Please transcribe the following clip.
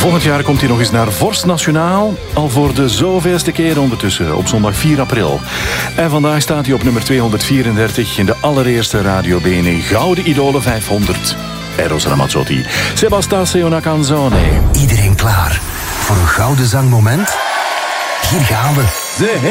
Volgend jaar komt hij nog eens naar Vorst Nationaal. Al voor de zoveelste keer ondertussen, op zondag 4 april. En vandaag staat hij op nummer 234 in de allereerste Radio Bene Gouden Idolen 500. Eros Ramazzotti, Sebastião una canzone. Iedereen klaar voor een gouden zangmoment? Hier gaan we.